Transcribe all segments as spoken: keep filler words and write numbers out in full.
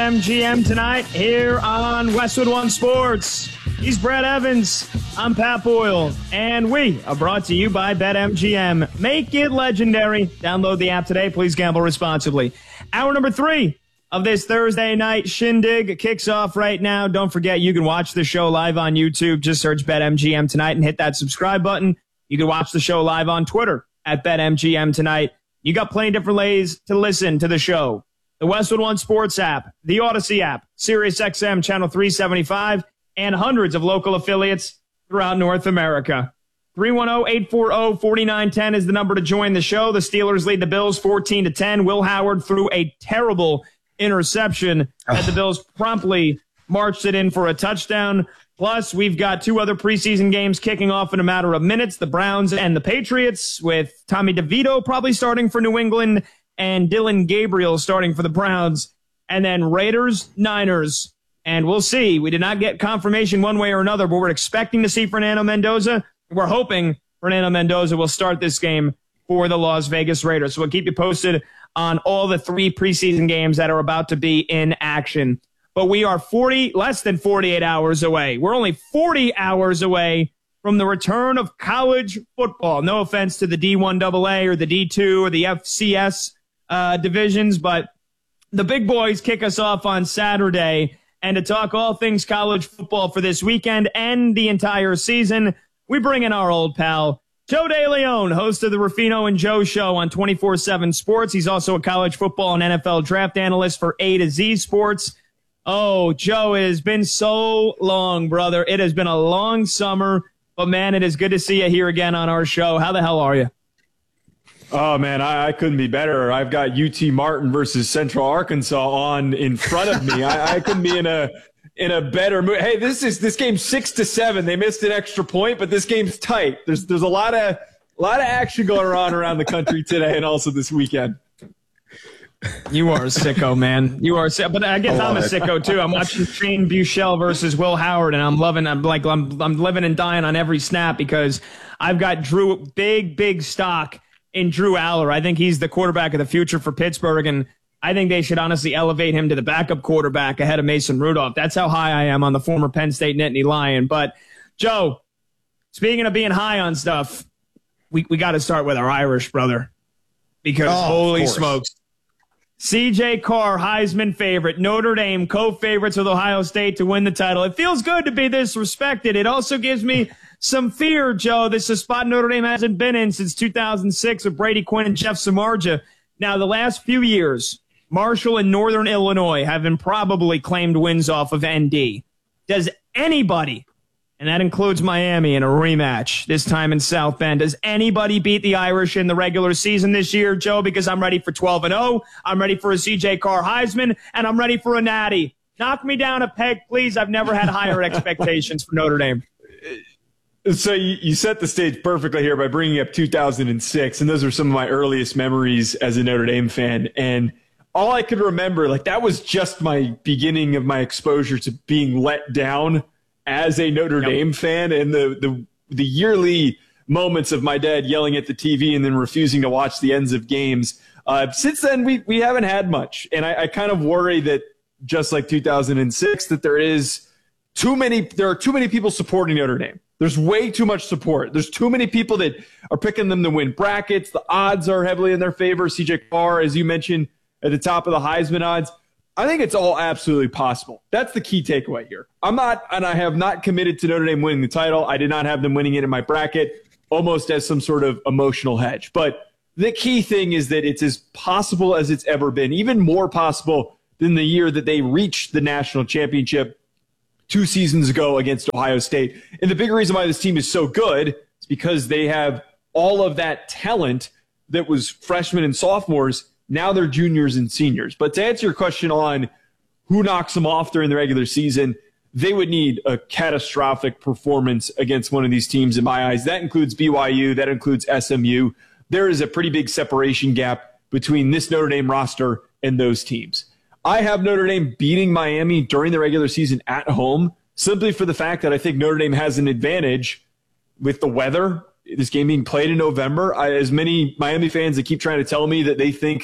M G M tonight here on Westwood One Sports. He's Brad Evans. I'm Pat Boyle. And we are brought to you by BetMGM. Make it legendary. Download the app today. Please gamble responsibly. Hour number three of this Thursday night shindig kicks off right now. Don't forget, you can watch the show live on YouTube. Just search BetMGM tonight and hit that subscribe button. You can watch the show live on Twitter at BetMGM tonight. You got plenty of different ways to listen to the show. The Westwood One Sports app, the Odyssey app, SiriusXM Channel three seventy-five, and hundreds of local affiliates throughout North America. three one zero, eight four zero, four nine one zero is the number to join the show. The Steelers lead the Bills fourteen to ten. Will Howard threw a terrible interception as the Bills promptly marched it in for a touchdown. Plus, we've got two other preseason games kicking off in a matter of minutes, the Browns and the Patriots, with Tommy DeVito probably starting for New England and Dylan Gabriel starting for the Browns, and then Raiders, Niners. And we'll see. We did not get confirmation one way or another, but we're expecting to see Fernando Mendoza. We're hoping Fernando Mendoza will start this game for the Las Vegas Raiders. So we'll keep you posted on all the three preseason games that are about to be in action. But we are forty, less than forty-eight hours away. We're only forty hours away from the return of college football. No offense to the D one double A or the D two or the F C S uh, divisions, but the big boys kick us off on Saturday. And to talk all things college football for this weekend and the entire season, we bring in our old pal, Joe DeLeon, host of the Ruffino and Joe Show on twenty-four seven Sports. He's also a college football and N F L draft analyst for A to Z Sports. Oh, Joe, it has been so long, brother. It has been a long summer, but man, it is good to see you here again on our show. How the hell are you? Oh, man, I, I couldn't be better. I've got U T Martin versus Central Arkansas on in front of me. I, I couldn't be in a in a better mood. Hey, this is this game's six to seven. They missed an extra point, but this game's tight. There's there's a lot of a lot of action going on around the country today and also this weekend. You are a sicko, man. You are a sicko. But I guess I'm a it. sicko too. I'm watching Shane Buechele versus Will Howard, and I'm loving. I'm like I'm I'm living and dying on every snap because I've got Drew big big stock in Drew Aller. I think he's the quarterback of the future for Pittsburgh, and I think they should honestly elevate him to the backup quarterback ahead of Mason Rudolph. That's how high I am on the former Penn State Nittany Lion. But, Joe, speaking of being high on stuff, we, we got to start with our Irish brother because oh, holy smokes. C J Carr, Heisman favorite, Notre Dame co-favorites with Ohio State to win the title. It feels good to be this respected. It also gives me some fear, Joe. This is a spot Notre Dame hasn't been in since two thousand six with Brady Quinn and Jeff Samardzija. Now, the last few years, Marshall and Northern Illinois have improbably claimed wins off of N D. Does anybody, and that includes Miami in a rematch, this time in South Bend, does anybody beat the Irish in the regular season this year, Joe? Because I'm ready for twelve and oh. I'm ready for a C J Carr Heisman, and I'm ready for a natty. Knock me down a peg, please. I've never had higher expectations for Notre Dame. So you, you set the stage perfectly here by bringing up two thousand six, and those are some of my earliest memories as a Notre Dame fan. And all I could remember, like that was just my beginning of my exposure to being let down as a Notre yep. Dame fan, and the, the the yearly moments of my dad yelling at the T V and then refusing to watch the ends of games. Uh, since then, we we haven't had much, and I, I kind of worry that just like two thousand six, that there is too many. There are too many people supporting Notre Dame. There's way too much support. There's too many people that are picking them to win brackets. The odds are heavily in their favor. C J Carr, as you mentioned, at the top of the Heisman odds. I think it's all absolutely possible. That's the key takeaway here. I'm not, and I have not committed to Notre Dame winning the title. I did not have them winning it in my bracket, almost as some sort of emotional hedge. But the key thing is that it's as possible as it's ever been, even more possible than the year that they reached the national championship two seasons ago against Ohio State. And the big reason why this team is so good is because they have all of that talent that was freshmen and sophomores. Now they're juniors and seniors. But to answer your question on who knocks them off during the regular season, they would need a catastrophic performance against one of these teams in my eyes. That includes B Y U. That includes S M U. There is a pretty big separation gap between this Notre Dame roster and those teams. I have Notre Dame beating Miami during the regular season at home simply for the fact that I think Notre Dame has an advantage with the weather. This game being played in November. I, as many Miami fans that keep trying to tell me that they think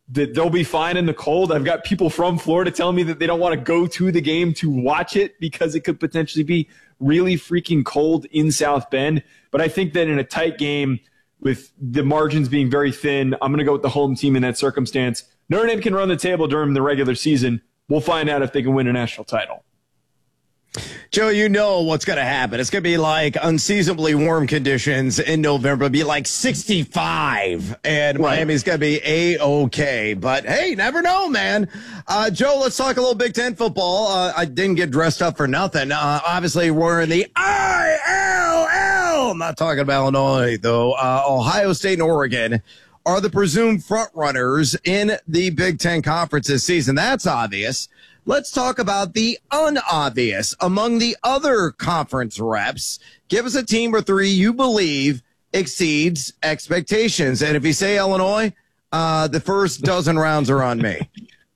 that they'll be fine in the cold. I've got people from Florida telling me that they don't want to go to the game to watch it because it could potentially be really freaking cold in South Bend. But I think that in a tight game with the margins being very thin, I'm going to go with the home team in that circumstance. Notre Dame can run the table during the regular season. We'll find out if they can win a national title. Joe, you know what's going to happen. It's going to be like unseasonably warm conditions in November. It'll be like sixty-five, and right. Miami's going to be A-okay. But, hey, never know, man. Uh, Joe, let's talk a little Big Ten football. Uh, I didn't get dressed up for nothing. Uh, obviously, we're in the I L L. I'm not talking about Illinois, though. Uh, Ohio State and Oregon are the presumed front runners in the Big Ten Conference this season. That's obvious. Let's talk about the unobvious. Among the other conference reps, give us a team or three you believe exceeds expectations. And if you say Illinois, uh, the first dozen rounds are on me.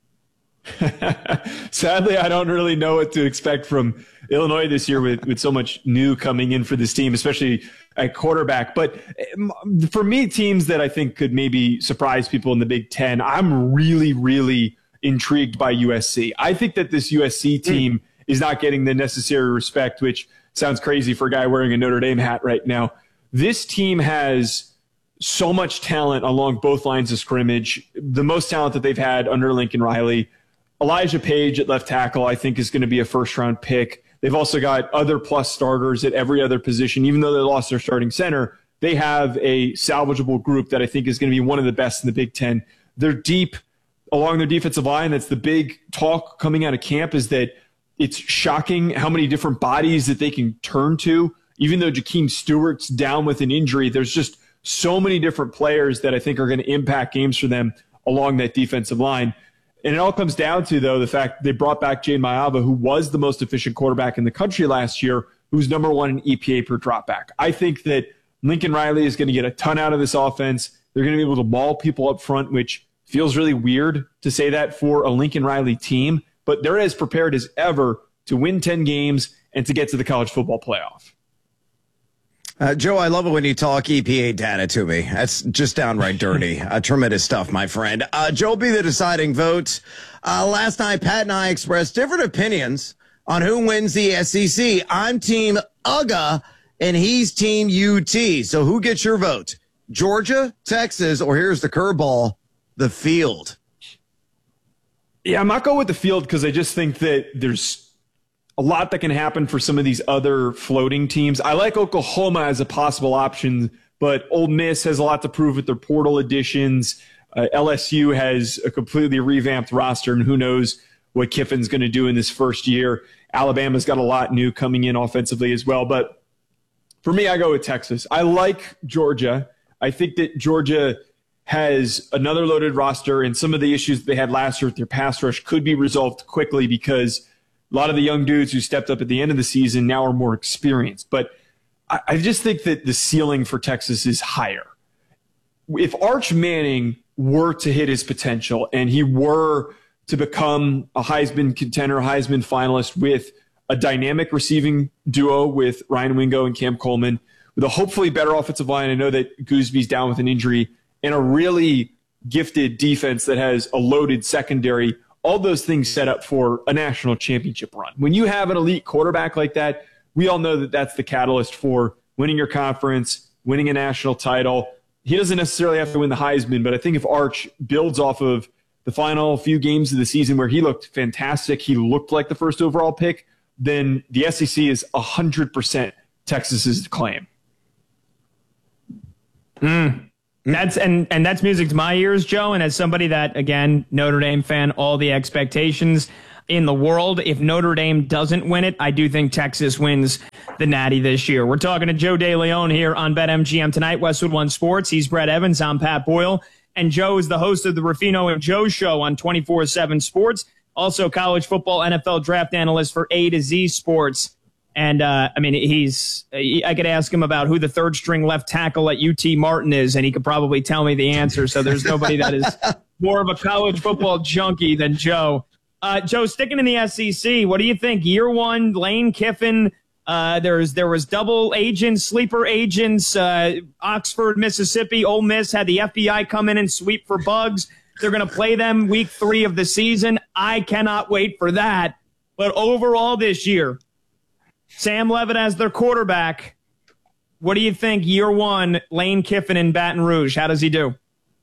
Sadly, I don't really know what to expect from Illinois this year with, with so much new coming in for this team, especially at quarterback. But for me, teams that I think could maybe surprise people in the Big Ten, I'm really, really intrigued by U S C. I think that this U S C team mm. is not getting the necessary respect, which sounds crazy for a guy wearing a Notre Dame hat right now. This team has so much talent along both lines of scrimmage, the most talent that they've had under Lincoln Riley. Elijah Page at left tackle, I think, is going to be a first-round pick. They've also got other plus starters at every other position. Even though they lost their starting center, they have a salvageable group that I think is going to be one of the best in the Big Ten. They're deep along their defensive line. That's the big talk coming out of camp, is that it's shocking how many different bodies that they can turn to. Even though Jakeem Stewart's down with an injury, there's just so many different players that I think are going to impact games for them along that defensive line. And it all comes down to, though, the fact they brought back Jane Maiava, who was the most efficient quarterback in the country last year, who's number one in E P A per dropback. I think that Lincoln Riley is going to get a ton out of this offense. They're going to be able to maul people up front, which feels really weird to say that for a Lincoln Riley team, but they're as prepared as ever to win ten games and to get to the college football playoff. Uh, Joe, I love it when you talk E P A data to me. That's just downright dirty. Uh, tremendous stuff, my friend. Uh, Joe, be the deciding vote. Uh, last night, Pat and I expressed different opinions on who wins the S E C. I'm Team U G A, and he's Team U T. So who gets your vote? Georgia, Texas, or here's the curveball, the field? Yeah, I'm not going with the field because I just think that there's a lot that can happen for some of these other floating teams. I like Oklahoma as a possible option, but Ole Miss has a lot to prove with their portal additions. Uh, L S U has a completely revamped roster, and who knows what Kiffin's going to do in this first year. Alabama's got a lot new coming in offensively as well. But for me, I go with Texas. I like Georgia. I think that Georgia has another loaded roster, and some of the issues that they had last year with their pass rush could be resolved quickly because a lot of the young dudes who stepped up at the end of the season now are more experienced. But I, I just think that the ceiling for Texas is higher. If Arch Manning were to hit his potential and he were to become a Heisman contender, Heisman finalist with a dynamic receiving duo with Ryan Wingo and Cam Coleman, with a hopefully better offensive line, I know that Goosby's down with an injury, and a really gifted defense that has a loaded secondary, all those things set up for a national championship run. When you have an elite quarterback like that, we all know that that's the catalyst for winning your conference, winning a national title. He doesn't necessarily have to win the Heisman, but I think if Arch builds off of the final few games of the season where he looked fantastic, he looked like the first overall pick, then the S E C is one hundred percent Texas's claim. Mm. That's and and that's music to my ears, Joe. And as somebody that, again, Notre Dame fan, all the expectations in the world. If Notre Dame doesn't win it, I do think Texas wins the Natty this year. We're talking to Joe DeLeon here on BetMGM tonight, Westwood One Sports. He's Brett Evans. I'm Pat Boyle. And Joe is the host of the Ruffino and Joe Show on twenty-four seven Sports. Also college football, N F L draft analyst for A to Z Sports. And, uh, I mean, he's, I could ask him about who the third string left tackle at U T Martin is, and he could probably tell me the answer. So there's nobody that is more of a college football junkie than Joe. Uh, Joe, sticking in the S E C, what do you think? Year one, Lane Kiffin, uh, there's, there was double agents, sleeper agents, uh, Oxford, Mississippi, Ole Miss had the F B I come in and sweep for bugs. They're going to play them week three of the season. I cannot wait for that. But overall this year, Sam Levitt as their quarterback. What do you think year one, Lane Kiffin in Baton Rouge? How does he do?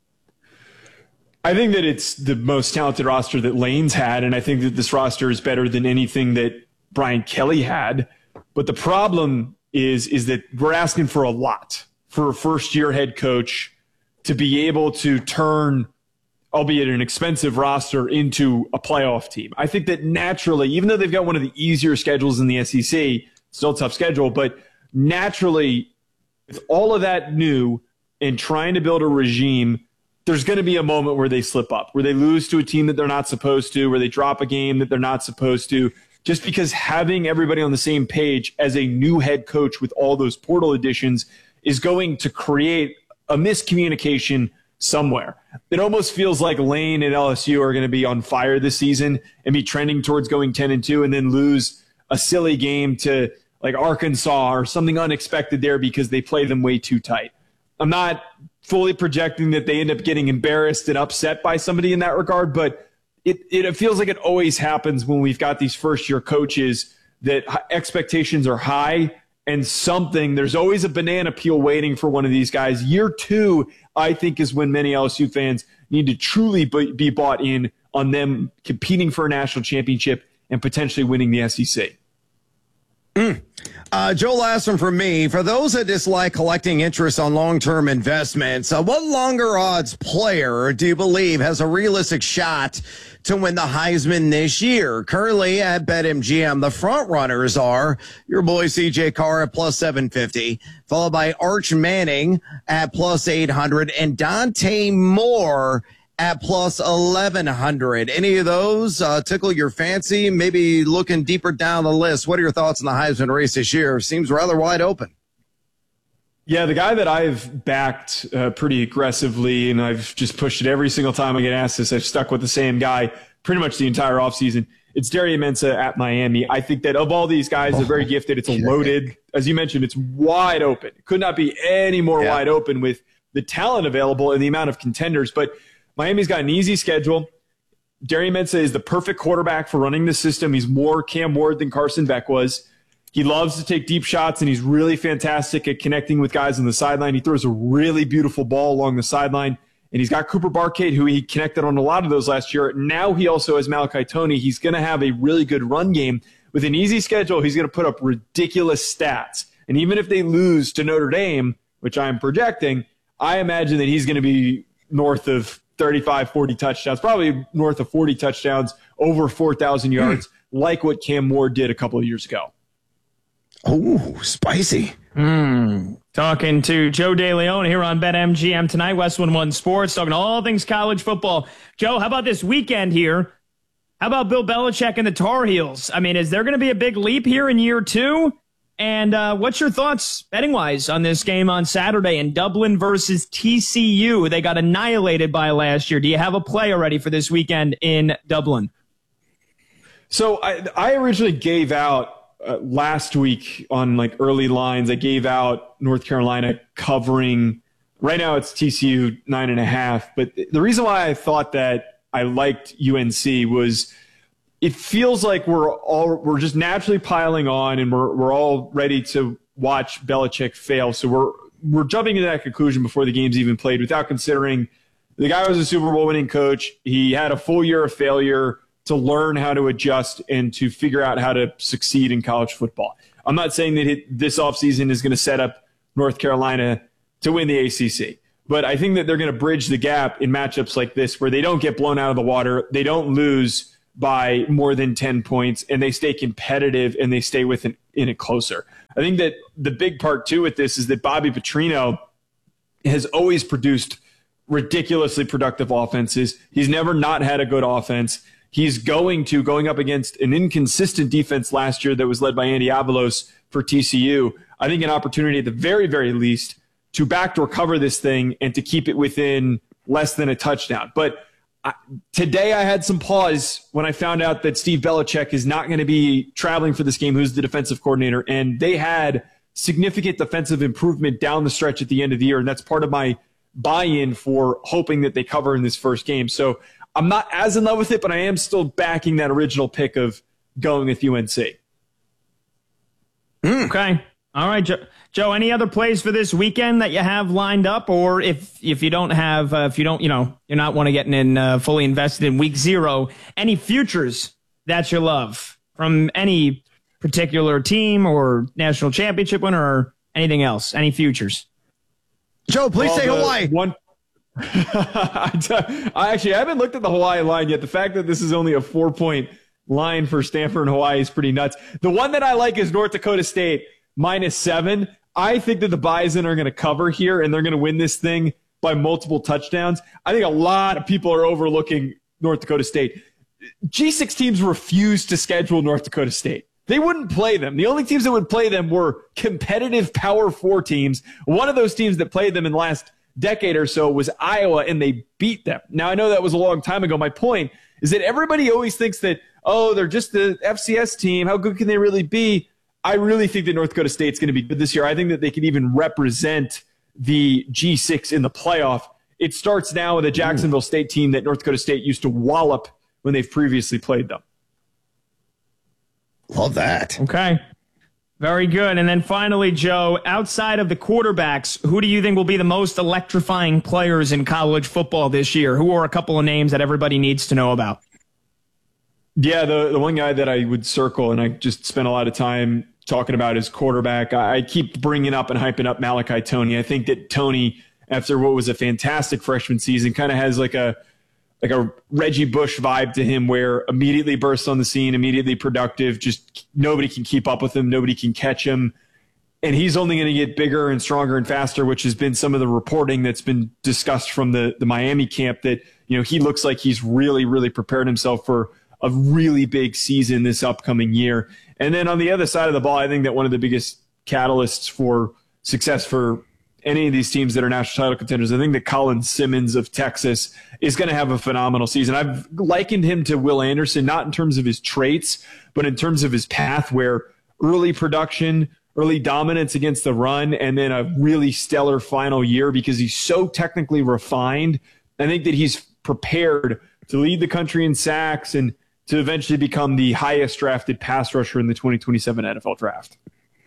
I think that it's the most talented roster that Lane's had, and I think that this roster is better than anything that Brian Kelly had. But the problem is, is that we're asking for a lot for a first-year head coach to be able to turn, albeit an expensive roster, into a playoff team. I think that naturally, even though they've got one of the easier schedules in the S E C, still a tough schedule, but naturally, with all of that new and trying to build a regime, there's going to be a moment where they slip up, where they lose to a team that they're not supposed to, where they drop a game that they're not supposed to, just because having everybody on the same page as a new head coach with all those portal additions is going to create a miscommunication somewhere. It almost feels like Lane and L S U are going to be on fire this season and be trending towards going ten and two and then lose a silly game to like Arkansas or something unexpected there because they play them way too tight. I'm not fully projecting that they end up getting embarrassed and upset by somebody in that regard, but it, it feels like it always happens when we've got these first-year coaches that expectations are high and something, there's always a banana peel waiting for one of these guys. Year two, I think, is when many L S U fans need to truly be bought in on them competing for a national championship and potentially winning the S E C. Mm. Uh, Joe, last one from me. For those that dislike collecting interest on long-term investments, uh, what longer odds player do you believe has a realistic shot to win the Heisman this year? Currently at BetMGM, the front runners are your boy C J Carr at plus seven fifty, followed by Arch Manning at plus eight hundred, and Dante Moore at plus eleven hundred. Any of those uh, tickle your fancy? Maybe looking deeper down the list, what are your thoughts on the Heisman race this year? Seems rather wide open. Yeah, the guy that I've backed uh, pretty aggressively, and I've just pushed it every single time I get asked this, I've stuck with the same guy pretty much the entire offseason. It's Darius Mensah at Miami. I think that of all these guys, they're very gifted. It's a loaded, as you mentioned, it's wide open. It could not be any more yeah. wide open with the talent available and the amount of contenders. But Miami's got an easy schedule. Darius Mensah is the perfect quarterback for running the system. He's more Cam Ward than Carson Beck was. He loves to take deep shots, and he's really fantastic at connecting with guys on the sideline. He throws a really beautiful ball along the sideline, and he's got Cooper Barkade, who he connected on a lot of those last year. Now he also has Malachi Toney. He's going to have a really good run game. With an easy schedule, he's going to put up ridiculous stats. And even if they lose to Notre Dame, which I'm projecting, I imagine that he's going to be north of thirty-five, forty touchdowns, probably north of forty touchdowns, over four thousand yards, mm. like what Cam Ward did a couple of years ago. Oh, spicy. Mm. Talking to Joe DeLeon here on BetMGM tonight, West one one Sports, talking all things college football. Joe, how about this weekend here? How about Bill Belichick and the Tar Heels? I mean, is there going to be a big leap here in year two? And uh, what's your thoughts, betting-wise, on this game on Saturday in Dublin versus T C U? They got annihilated by last year. Do you have a play already for this weekend in Dublin? So I, I originally gave out uh, last week on like early lines. I gave out North Carolina covering. Right now it's T C U nine and a half. But the reason why I thought that I liked U N C was it feels like we're all we're just naturally piling on, and we're we're all ready to watch Belichick fail. So we're we're jumping to that conclusion before the game's even played, without considering the guy was a Super Bowl winning coach. He had a full year of failure to learn how to adjust and to figure out how to succeed in college football. I'm not saying that it, this offseason is going to set up North Carolina to win the A C C, but I think that they're going to bridge the gap in matchups like this where they don't get blown out of the water, they don't lose by more than ten points, and they stay competitive and they stay within in it closer. I think that the big part too with this is that Bobby Petrino has always produced ridiculously productive offenses. He's never not had a good offense. He's going to going up against an inconsistent defense last year that was led by Andy Avalos for T C U. I think an opportunity at the very, very least to backdoor cover this thing and to keep it within less than a touchdown. But I, today I had some pause when I found out that Steve Belichick is not going to be traveling for this game, who's the defensive coordinator, and they had significant defensive improvement down the stretch at the end of the year, and that's part of my buy-in for hoping that they cover in this first game. So I'm not as in love with it, but I am still backing that original pick of going with U N C. Mm. Okay. All right, Joe. Joe, any other plays for this weekend that you have lined up? Or if if you don't have, uh, if you don't, you know, you're not want to get in uh, fully invested in week zero, any futures that you love from any particular team or national championship winner or anything else? Any futures? Joe, please well, say Hawaii. One. I actually I haven't looked at the Hawaii line yet. The fact that this is only a four point line for Stanford and Hawaii is pretty nuts. The one that I like is North Dakota State minus seven. I think that the Bison are going to cover here and they're going to win this thing by multiple touchdowns. I think a lot of people are overlooking North Dakota State. G six teams refused to schedule North Dakota State. They wouldn't play them. The only teams that would play them were competitive Power Four teams. One of those teams that played them in the last decade or so was Iowa, and they beat them. Now, I know that was a long time ago. My point is that everybody always thinks that, oh, they're just the F C S team. How good can they really be? I really think that North Dakota State's going to be good this year. I think that they can even represent the G six in the playoff. It starts now with a Jacksonville State team that North Dakota State used to wallop when they've previously played them. Love that. Okay. Very good. And then finally, Joe, outside of the quarterbacks, who do you think will be the most electrifying players in college football this year? Who are a couple of names that everybody needs to know about? Yeah, the, the one guy that I would circle, and I just spent a lot of time talking about his quarterback, I, I keep bringing up and hyping up Malachi Toney. I think that Toney, after what was a fantastic freshman season, kind of has like a like a Reggie Bush vibe to him where immediately bursts on the scene, immediately productive, just nobody can keep up with him, nobody can catch him. And he's only going to get bigger and stronger and faster, which has been some of the reporting that's been discussed from the, the Miami camp that, you know, he looks like he's really, really prepared himself for a really big season this upcoming year. And then on the other side of the ball, I think that one of the biggest catalysts for success for any of these teams that are national title contenders, I think that Colin Simmons of Texas is going to have a phenomenal season. I've likened him to Will Anderson, not in terms of his traits, but in terms of his path, where early production, early dominance against the run, and then a really stellar final year because he's so technically refined. I think that he's prepared to lead the country in sacks and to eventually become the highest drafted pass rusher in the twenty twenty-seven N F L draft.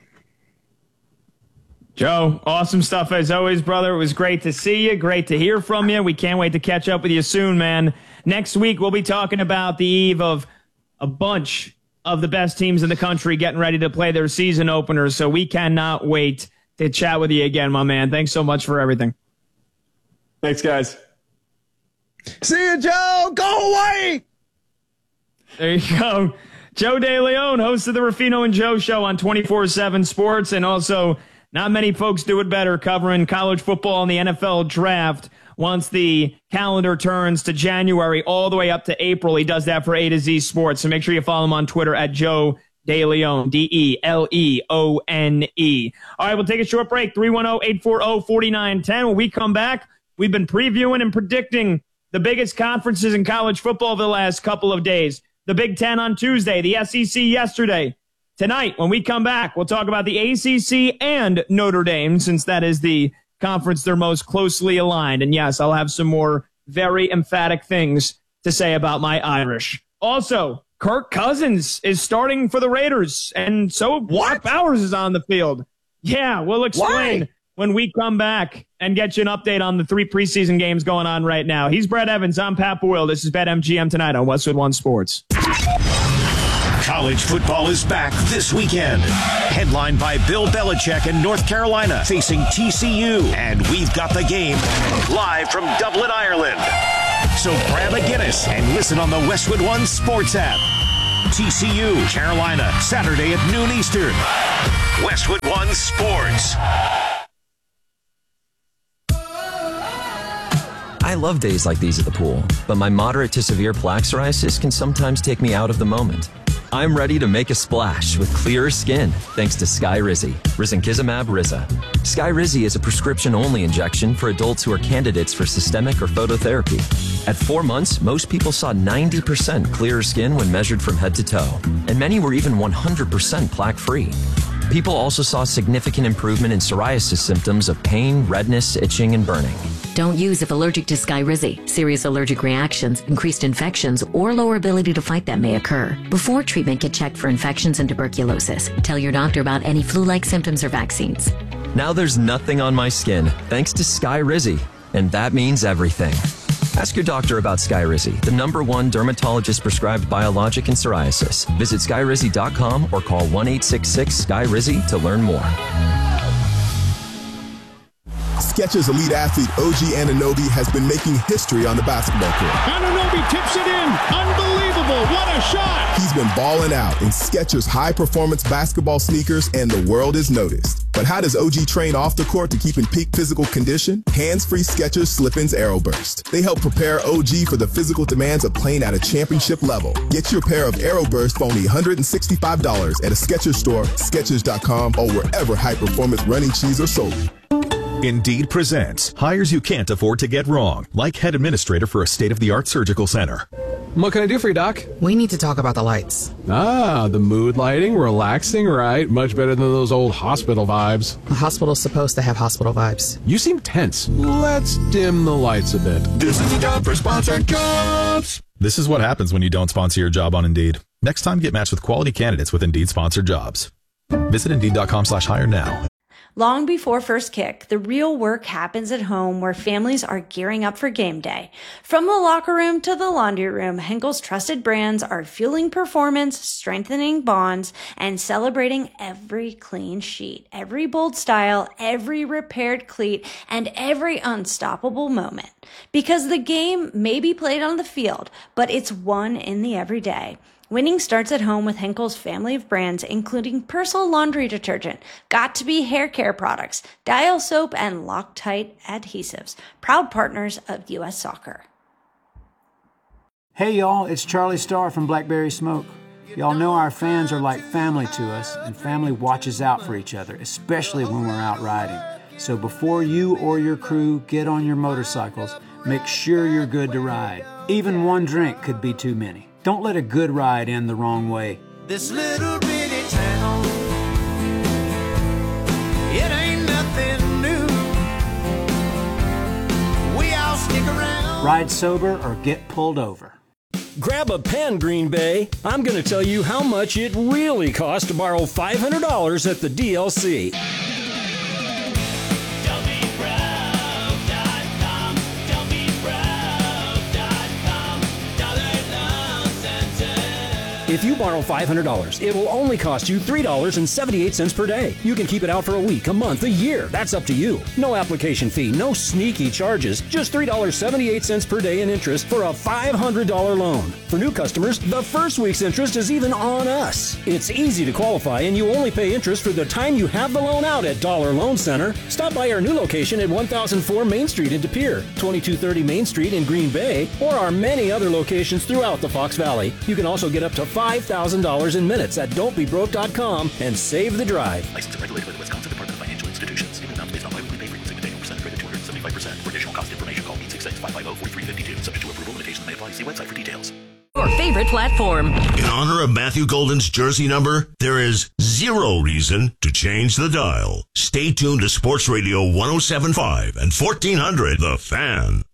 Joe, awesome stuff as always, brother. It was great to see you. Great to hear from you. We can't wait to catch up with you soon, man. Next week, we'll be talking about the eve of a bunch of the best teams in the country getting ready to play their season openers. So we cannot wait to chat with you again, my man. Thanks so much for everything. Thanks, guys. See you, Joe. Go away. There you go. Joe DeLeon, host of the Ruffino and Joe Show on twenty-four seven Sports, and also not many folks do it better covering college football and the N F L draft. Once the calendar turns to January all the way up to April, he does that for A to Z Sports. So make sure you follow him on Twitter at Joe DeLeon, D E L E O N E. All right, we'll take a short break. three one zero, eight four zero, four nine one zero. When we come back, we've been previewing and predicting the biggest conferences in college football the last couple of days. The Big Ten on Tuesday, the S E C yesterday. Tonight, when we come back, we'll talk about the A C C and Notre Dame, since that is the conference they're most closely aligned. And yes, I'll have some more very emphatic things to say about my Irish. Also, Kirk Cousins is starting for the Raiders, and so Brock Bowers is on the field. Yeah, we'll explain Why? when we come back and get you an update on the three preseason games going on right now. He's Brett Evans. I'm Pat Boyle. This is BetMGM tonight on Westwood One Sports. College football is back this weekend. Headlined by Bill Belichick in North Carolina, facing T C U. And we've got the game live from Dublin, Ireland. So grab a Guinness and listen on the Westwood One Sports app. T C U, Carolina, Saturday at noon Eastern. Westwood One Sports. I love days like these at the pool, but my moderate to severe plaque psoriasis can sometimes take me out of the moment. I'm ready to make a splash with clearer skin thanks to Skyrizi, risankizumab Riza. Skyrizi is a prescription-only injection for adults who are candidates for systemic or phototherapy. At four months, most people saw ninety percent clearer skin when measured from head to toe, and many were even one hundred percent plaque-free. People also saw significant improvement in psoriasis symptoms of pain, redness, itching, and burning. Don't use if allergic to Skyrizi. Serious allergic reactions, increased infections, or lower ability to fight them may occur. Before treatment, get checked for infections and tuberculosis. Tell your doctor about any flu-like symptoms or vaccines. Now there's nothing on my skin thanks to Skyrizi, and that means everything. Ask your doctor about Skyrizi, the number one dermatologist-prescribed biologic in psoriasis. Visit skyrizi dot com or call one eight six six sky rizi to learn more. Skechers elite athlete O G Anunoby has been making history on the basketball court. Anunoby tips it in. Unbelievable. What a shot. He's been balling out in Skechers high-performance basketball sneakers, and the world is noticed. But how does O G train off the court to keep in peak physical condition? Hands-free Skechers Slip-ins Aeroburst. They help prepare O G for the physical demands of playing at a championship level. Get your pair of Aeroburst for only one hundred sixty-five dollars at a Skechers store, skechers dot com, or wherever high-performance running shoes are sold. Indeed presents hires you can't afford to get wrong, like head administrator for a state-of-the-art surgical center. What can I do for you, Doc? We need to talk about the lights. Ah, the mood lighting, relaxing, right? Much better than those old hospital vibes. The hospital's supposed to have hospital vibes. You seem tense. Let's dim the lights a bit. This is the time for sponsored jobs. This is what happens when you don't sponsor your job on Indeed. Next time, get matched with quality candidates with Indeed sponsored jobs. Visit Indeed dot com slash hire now. Long before first kick, the real work happens at home where families are gearing up for game day. From the locker room to the laundry room, Henkel's trusted brands are fueling performance, strengthening bonds, and celebrating every clean sheet, every bold style, every repaired cleat, and every unstoppable moment. Because the game may be played on the field, but it's won in the everyday. Winning starts at home with Henkel's family of brands, including Persil laundry detergent, Got2b hair care products, Dial soap, and Loctite adhesives, proud partners of U S Soccer. Hey y'all, it's Charlie Starr from Blackberry Smoke. Y'all know our fans are like family to us, and family watches out for each other, especially when we're out riding. So before you or your crew get on your motorcycles, make sure you're good to ride. Even one drink could be too many. Don't let a good ride end the wrong way. This little bitty town, it ain't nothing new. We all stick around. Ride sober or get pulled over. Grab a pen, Green Bay. I'm going to tell you how much it really costs to borrow five hundred dollars at the D L C. If you borrow five hundred dollars, it will only cost you three dollars and seventy-eight cents per day. You can keep it out for a week, a month, a year. That's up to you. No application fee, no sneaky charges. Just three dollars and seventy-eight cents per day in interest for a five hundred dollars loan. For new customers, the first week's interest is even on us. It's easy to qualify, and you only pay interest for the time you have the loan out at Dollar Loan Center. Stop by our new location at one thousand four Main Street in De Pere, twenty-two thirty Main Street in Green Bay, or our many other locations throughout the Fox Valley. You can also get up to five thousand dollars in minutes at don't be broke dot com and save the drive. Licensed and regulated by the Wisconsin Department of Financial Institutions. Even amounts based on biweekly pay frequency with annual percentage rate of two hundred seventy-five percent. For additional cost information, call eight six six, five five zero, four three five two. Subject to approval, limitations may apply. See website for details. Your favorite platform. In honor of Matthew Golden's jersey number, there is zero reason to change the dial. Stay tuned to Sports Radio one oh seven point five and fourteen hundred The Fan.